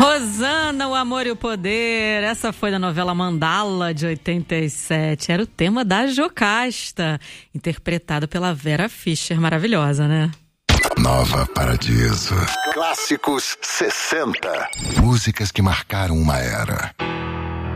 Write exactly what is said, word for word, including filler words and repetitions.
Rosana, o amor e o poder. Essa foi da novela Mandala de oitenta e sete. Era o tema da Jocasta, interpretado pela Vera Fischer. Maravilhosa, né? Nova Paradiso. Clássicos sessenta. Músicas que marcaram uma era.